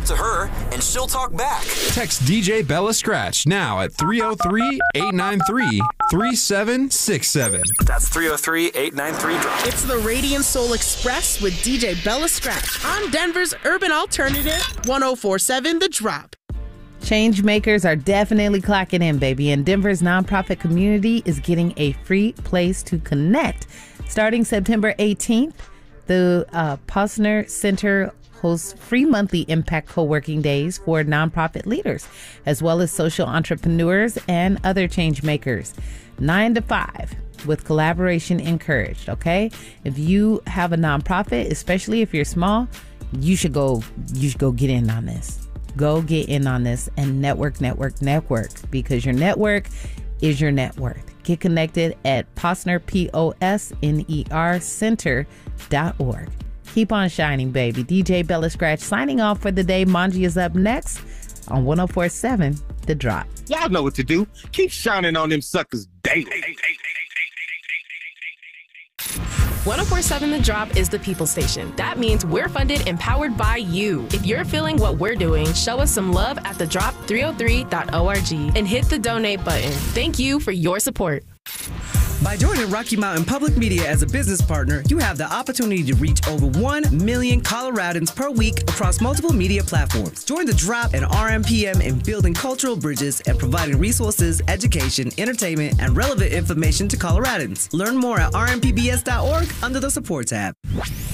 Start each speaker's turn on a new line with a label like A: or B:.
A: Talk to her, and she'll talk back.
B: Text DJ Bella Scratch now at 303-893-3767.
A: That's 303-893-DROP.
C: It's the Radiant Soul Express with DJ Bella Scratch on Denver's Urban Alternative, 104.7 The Drop.
D: Change makers are definitely clocking in, baby, and Denver's nonprofit community is getting a free place to connect. Starting September 18th, the Posner Center hosts free monthly impact co-working days for nonprofit leaders, as well as social entrepreneurs and other change makers. 9 to 5 with collaboration encouraged, okay? If you have a nonprofit, especially if you're small, you should go get in on this. Go get in on this and network, because your network is your net worth. Get connected at Posner, Posner Center.org. Keep on shining, baby. DJ Bella Scratch signing off for the day. Manji is up next on 104.7 The Drop.
E: Y'all know what to do. Keep shining on them suckers daily.
F: 104.7 The Drop is the people station. That means we're funded and powered by you. If you're feeling what we're doing, show us some love at thedrop303.org and hit the donate button. Thank you for your support.
G: By joining Rocky Mountain Public Media as a business partner, you have the opportunity to reach over 1 million Coloradans per week across multiple media platforms. Join the Drop and RMPM in building cultural bridges and providing resources, education, entertainment, and relevant information to Coloradans. Learn more at rmpbs.org under the support tab.